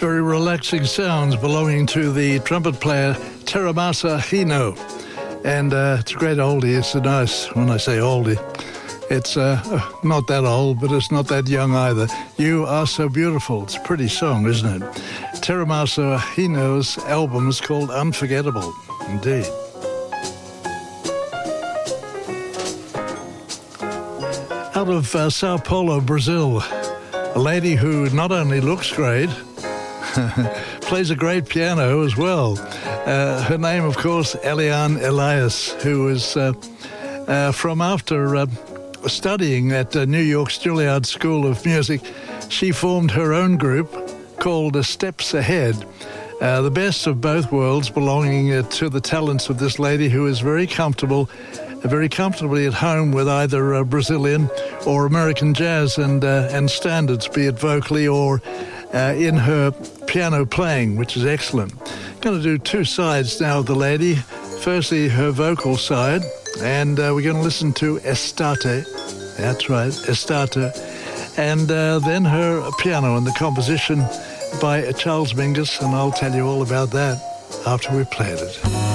Very relaxing sounds belonging to the trumpet player Teramasa Hino. And it's a great oldie. It's a nice, when I say oldie, it's not that old, but it's not that young either. You Are So Beautiful. It's a pretty song, isn't it? Teramasa Hino's album is called Unforgettable. Indeed. Out of Sao Paulo, Brazil, a lady who not only looks great, plays a great piano as well. Her name, of course, Eliane Elias, who is from after studying at New York's Juilliard School of Music, she formed her own group called Steps Ahead. The best of both worlds belonging to the talents of this lady who is very comfortably at home with either Brazilian or American jazz and standards, be it vocally or in her piano playing, which is excellent. Going to do two sides now of the lady. Firstly, her vocal side, and we're going to listen to Estate. That's right, Estate. And then her piano and the composition by Charles Mingus, and I'll tell you all about that after we've played it.